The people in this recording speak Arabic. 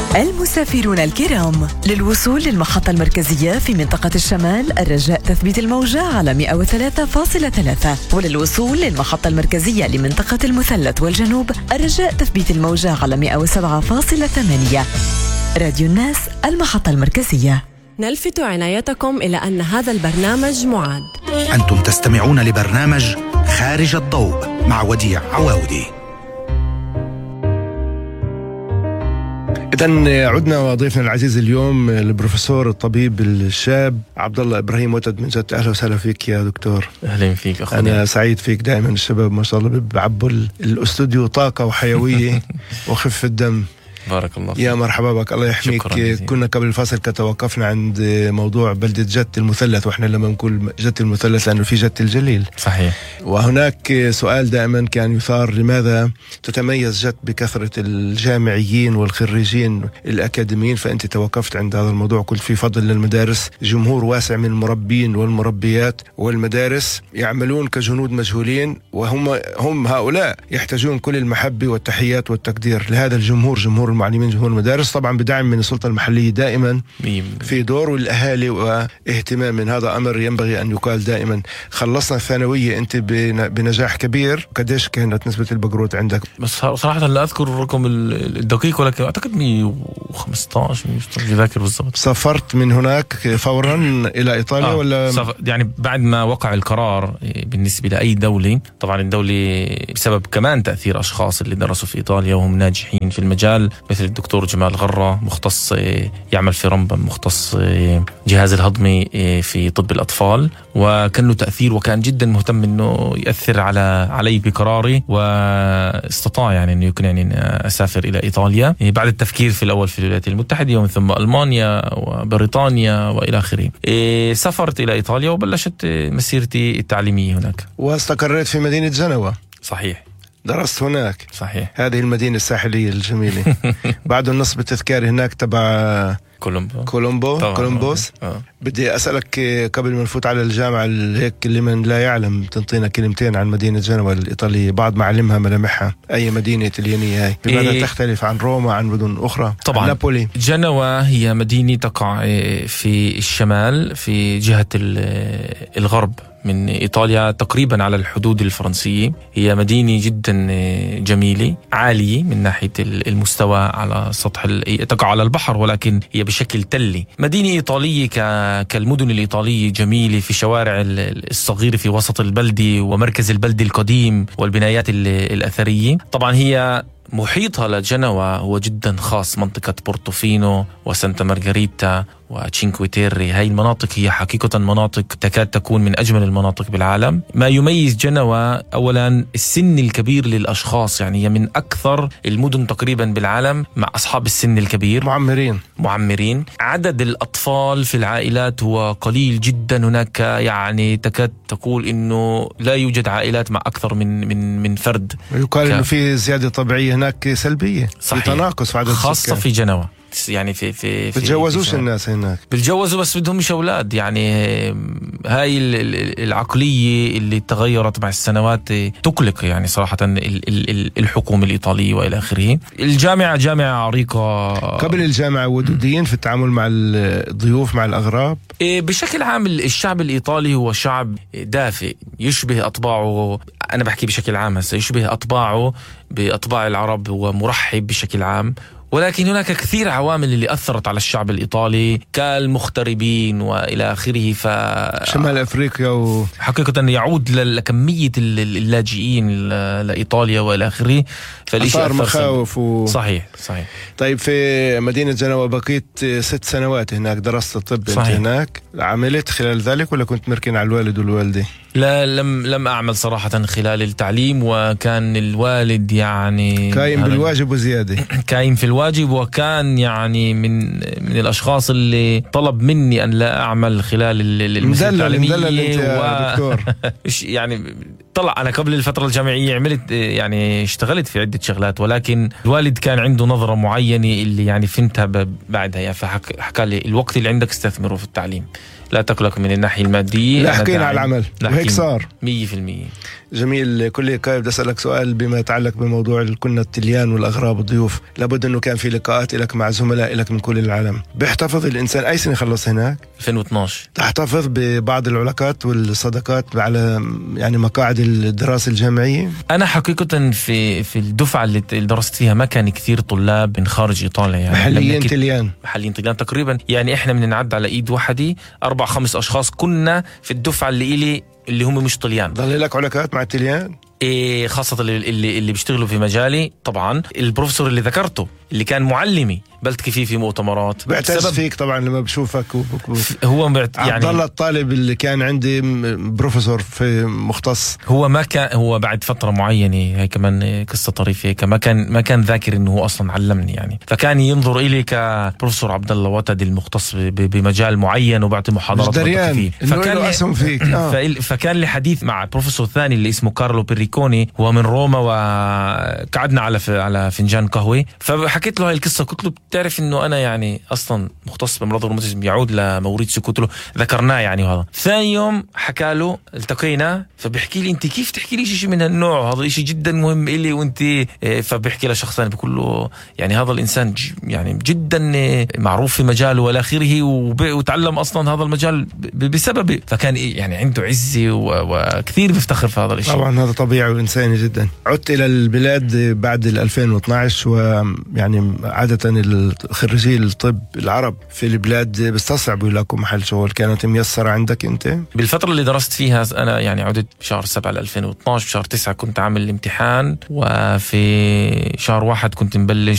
المسافرون الكرام، للوصول للمحطة المركزية في منطقة الشمال الرجاء تثبيت الموجة على 103.3، وللوصول للمحطة المركزية لمنطقة المثلث والجنوب الرجاء تثبيت الموجة على 107.8. راديو الناس، المحطة المركزية. نلفت عنايتكم إلى أن هذا البرنامج معاد. أنتم تستمعون لبرنامج خارج الضوء مع وديع عواودي. إذن عدنا وضيفنا العزيز اليوم البروفيسور الطبيب الشاب عبد الله إبراهيم وتد من جد. أهلا وسهلا فيك يا دكتور. أهلا فيك أخوي. أنا سعيد فيك دائما. الشباب ما شاء الله بعبوا الأستوديو طاقة وحيوية وخفة دم. بارك الله فيك. يا مرحبا بك، الله يحميك. كنا قبل الفاصل توقفنا عند موضوع بلدة جدة المثلث، وإحنا لما نقول جدة المثلث لأنه في جدة الجليل. صحيح. وهناك سؤال دائما كان يثار: لماذا تتميز جدة بكثرة الجامعيين والخريجين الأكاديميين؟ فأنت توقفت عند هذا الموضوع، قلت في فضل للمدارس، جمهور واسع من المربين والمربيات، والمدارس يعملون كجنود مجهولين، وهم هؤلاء يحتاجون كل المحبة والتحيات والتقدير لهذا الجمهور، جمهور المعلمين، جمهور المدارس، طبعا بدعم من السلطة المحلية دائما في دور الأهالي واهتمام من هذا أمر ينبغي أن يقال دائما. خلصنا الثانوية أنت بنجاح كبير، قديش كانت نسبة البقروت عندك؟ بس صراحة لا أذكر الرقم الدقيق، ولكن أعتقد 115 مش ذاكر بالضبط. سافرت من هناك فورا إلى إيطاليا ولا يعني بعد ما وقع القرار بالنسبة لأي دولة؟ طبعا الدولة بسبب كمان تأثير أشخاص اللي درسوا في إيطاليا وهم ناجحين في المجال، مثل الدكتور جمال غرة، مختص يعمل في رمبم، مختص جهاز الهضمي في طب الأطفال، وكان له تأثير وكان جدا مهتم إنه يأثر علي بقراري، واستطاع يعني إنه يقنعني إني أسافر إلى إيطاليا بعد التفكير في الأول في الولايات المتحدة ومن ثم ألمانيا وبريطانيا وإلى آخره. سافرت إلى إيطاليا وبلشت مسيرتي التعليمية هناك، واستقريت في مدينة جنوة. صحيح، درست هناك. صحيح. هذه المدينة الساحلية الجميلة. بعد النصب التذكاري هناك تبع كولومبوس. بدي أسألك قبل ما نفوت على الجامعة، هيك لمن لا يعلم تنطينا كلمتين عن مدينة جنوة الإيطالية، بعض معلمها ملامحها. أي مدينة إيطالية هاي؟ بماذا تختلف عن روما، عن مدن أخرى؟ طبعا نابولي. جنوة هي مدينة تقع في الشمال في جهة الغرب من إيطاليا، تقريبا على الحدود الفرنسية. هي مدينة جدا جميلة، عالية من ناحية المستوى على سطح تقع على البحر، ولكن هي بشكل تلي. مدينة إيطالية كالمدن الإيطالية، جميلة في شوارع الصغيرة في وسط البلدة ومركز البلدة القديم والبنايات الأثرية. طبعا هي محيطها لجنوة هو جدا خاص، منطقة بورتوفينو وسانتا مارغريتا وتشينكويتيري. هاي المناطق هي حقيقة مناطق تكاد تكون من أجمل المناطق بالعالم. ما يميز جنوة أولا السن الكبير للأشخاص، يعني هي من أكثر المدن تقريبا بالعالم مع أصحاب السن الكبير، معمرين. عدد الأطفال في العائلات هو قليل جدا هناك، يعني تكاد تقول إنه لا يوجد عائلات مع أكثر من فرد. يقال إنه في زيادة طبيعية هناك سلبية. صحيح. في تناقص في عدد خاصة السكان. في جنوة، يعني في بتجوزوش الناس هناك؟ بتجوزوا بس بدهمش أولاد. يعني هاي العقلية اللي تغيرت مع السنوات تقلق يعني صراحة الحكومة الإيطالية وإلى آخره. الجامعة جامعة عريقة. قبل الجامعة ودوديين في التعامل مع الضيوف، مع الأغراب. بشكل عام الشعب الإيطالي هو شعب دافئ، يشبه أطباعه، أنا بحكي بشكل عام هسه، يشبه أطباعه بأطباع العرب، ومرحب بشكل عام. ولكن هناك كثير عوامل اللي أثرت على الشعب الإيطالي كالمغتربين وإلى آخره. شمال أفريقيا حقيقة يعود لكمية اللاجئين لإيطاليا وإلى آخره، أثار مخاوف صحيح. طيب في مدينة جنوة بقيت 6 سنوات هناك، درست الطب. أنت هناك عملت خلال ذلك ولا كنت مركن على الوالد والوالدة؟ لا، لم أعمل صراحة خلال التعليم، وكان الوالد يعني قايم بالواجب وزيادة. قايم في الواجب، وكان يعني من الأشخاص اللي طلب مني أن لا أعمل خلال المسيرة التعليمية. مدلل أنت يا دكتور. يعني طلع أنا قبل الفترة الجامعية عملت يعني اشتغلت في عدة شغلات، ولكن الوالد كان عنده نظرة معينة اللي يعني فهمتها بعدها، يعني فحكى لي الوقت اللي عندك استثمره في التعليم، لا تقلق من الناحية المادية. لا حكينا على العمل وهيك صار 100%. جميل. كل لقاء بدي أسألك سؤال بما يتعلق بموضوع كنا التليان والأغراب والضيوف. لابد أنه كان في لقاءات لك مع زملاء لك من كل العالم. بيحتفظ الإنسان أي سنة خلص هناك؟ 2012. تحتفظ ببعض العلاقات والصداقات على يعني مقاعد الدراسة الجامعية؟ أنا حقيقة في الدفعة اللي درست فيها ما كان كثير طلاب من خارج إيطاليا، يعني محليين طليان تقريبا. يعني إحنا بننعد على إيد واحدة 4-5 أشخاص كنا في الدفعة اللي هم مش طليان. ضل لك علاقات مع الطليان؟ إيه، خاصة اللي بيشتغلوا في مجالي. طبعا البروفيسور اللي ذكرته اللي كان معلمي بلتقي فيه في مؤتمرات، بعتز فيك طبعا لما بشوفك هو يعني عبد الله الطالب اللي كان عندي بروفيسور في مختص، هو ما كان، هو بعد فترة معينة هي كمان قصة طريفة هيك، ما كان ذاكر انه هو اصلا علمني يعني، فكان ينظر الي كبروفيسور عبد الله وتد المختص بمجال معين وبعطي محاضرات فيه، فكان لي حديث مع بروفيسور ثاني اللي اسمه كارلو بيريكوني، هو من روما، وقعدنا على فنجان قهوة، فحكيت له هاي القصة. قلت له بتعرف انه انا يعني اصلا مختص بمرض الروماتيزم يعود لموريتسيو. قلت له ذكرناه يعني، وهذا ثاني يوم حكى له التقينا، فبيحكي لي انت كيف تحكي لي شيء من هالنوع، هذا شيء جدا مهم إلي وانت. فبيحكي له شخص ثاني بيقول له يعني هذا الانسان يعني جدا معروف في مجاله والى اخره، وتعلم اصلا هذا المجال بسببه، فكان يعني عنده عزة وكثير بيفتخر في هذا الشيء. طبعا هذا طبيعي وإنساني جدا. عدت إلى البلاد بعد 2012، ويعني عادة الخريجي الطب العرب في البلاد بيستصعبوا لكم محل شغل، كانت ميسرة عندك أنت؟ بالفترة اللي درست فيها أنا يعني عدت بشهر 7 2012، بشهر 9 كنت عامل الامتحان، وفي شهر 1 كنت مبلش